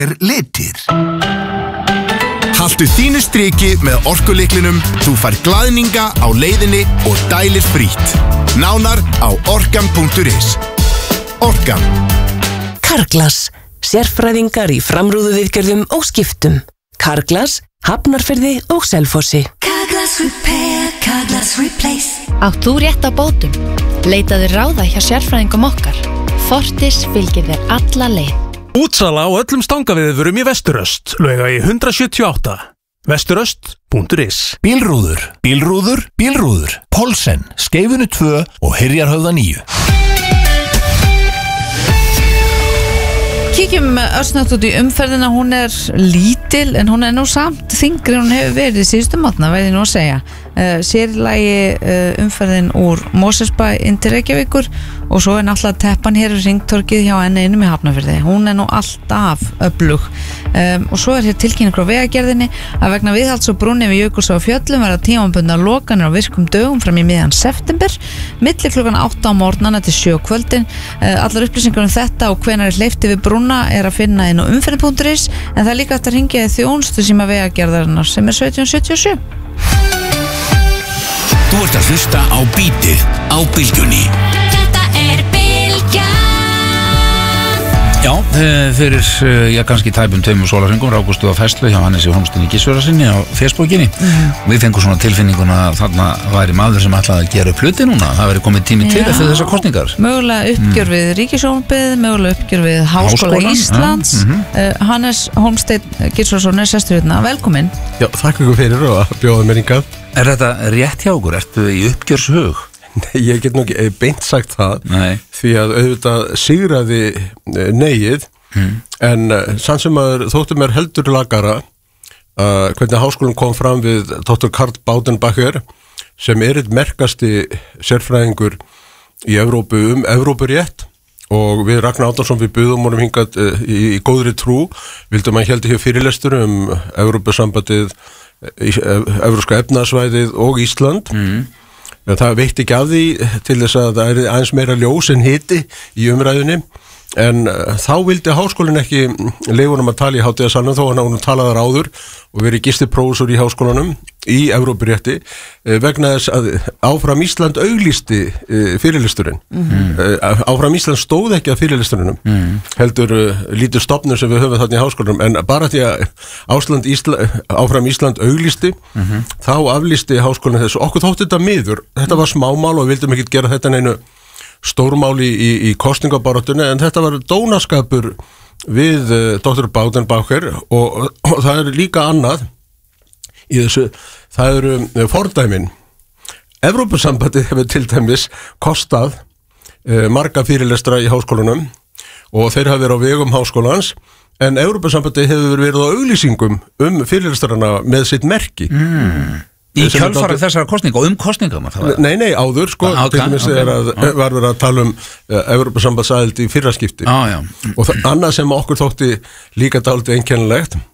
litir. Haltu þínu striki með orkulyklinum, þú fær glaðninga á leiðinni og dælir frítt. Nánar á orkan.is. Orkan. Carglass, sérfræðingar í framrúðuviðgerðum og skiptum. Carglass, Hafnarfirði og Selfossi. Carglass Repair, Carglass Replace. Átt þú rétt á bótum? Leitaðu ráða hjá sérfræðingum okkar. Fortis fylgir þér alla leið. Útsala á öllum stangaviðvörum í Vesturöst, Laugavegi 178. Vesturöst.is. Bílrúður. Pólsen, Skeifunu 2 og Hyrjarhöfða 9. Kíkjum örsnögt út í umferðina, hún lítil en hún nú samt þyngri hún hefur verið síðustu mátna, væði nú að segja. Sérilagi umferðin úr Mosfellsbæ inn til Reykjavíkur og svo náttúrulega teppan hér við Hringtorgið hjá N1 í Hafnarfirði. Hún nú alltaf öflug. Og svo hér tilkynning frá Vegagerðinni að vegna viðhalds og brúnni við Jökulsá á Fjöllum verða tímabundnar lokanir á virkum dögum fram í miðjan september, milli klukkan 8 á morgnana til 7 kvöldin. Allar upplýsingar þetta og hvenær hleypt yfir brúna að finna inn á umferðin.is, en það líka hægt að hringja í þjónustu sem að Vegagerðarinnar sem 1777. Þú ert að hlusta á Bítið á Bylgjunni. Þetta Bylgjan. Já, fyrir kannski tæpum 2 sólarhringum rákustu á færslu hjá Hannesi Hólmsteini Gissurasyni á Facebookinni. Við fengum svona tilfinninguna að þarna væri maður sem ætlaði að gera upp hluti núna. Það væri komið tími til eftir þessar kosningar. Mögulega uppgjör við Ríkissjónvarpið, mögulega uppgjör við Háskóla Íslands. Hannes Hólmsteinn Gissurason sestur hérna. Velkomin. Já, þakka ykkur fyrir og að bjóða mér hingað. Er þetta rétt hjá okkur? Ertu í uppgjörshug? Nei, ég get nú ekki beint sagt það. Nei. Því að auðvitað sigraði neyið, en sann sem að þóttu mér heldur lagara hvernig háskólinn kom fram við Dr. Karl Baudenbacher sem einn merkasti sérfræðingur í Evrópu Evrópurétt, og við Ragnar Árnason við buðum honum hingað í góðri trú, vildum að héldi hér fyrirlestur Evrópusambandið, Evrópska efnahagssvæðið og Ísland. Það veitti ekki af því til þess að það aðeins meira ljós en hiti í umræðunni, en þá vildi háskólinn ekki leyfa honum að tala í hátíðarsalnum þó hann talaði áður og verið gistiprófessor í háskólanum í Evrópurétti vegna þess að Áfram Ísland auglýsti fyrirlesturinn. Áfram Ísland stóð ekki að fyrirlesturinn, heldur lítið stofnur sem við höfum þarna í háskólanum, en bara því að Áfram Ísland auglýsti þá aflýsti háskólinn þessu. Okkur þótti þetta miður, þetta var smámál og vildum ekki gera þetta neinu stórmáli í kosningabaráttunni, en þetta var dónaskapur við Dr. Baudenbacher og það líka annað í þessu, það eru fordæmin. Evrópusambandið hefur til dæmis kostað marga fyrirlestra í háskólanum og þeir hafa verið á vegum háskólans, en Evrópusambandið hefur verið á auglýsingum fyrirlestrana með sitt merki. Í kjölfarið þessara kosninga og kosninga? Nei, áður, sko, til dæmis var verið að tala Evrópusambandsaðild í fyrraskipti. Og annað sem okkur þótti líka dálítið einkennilegt,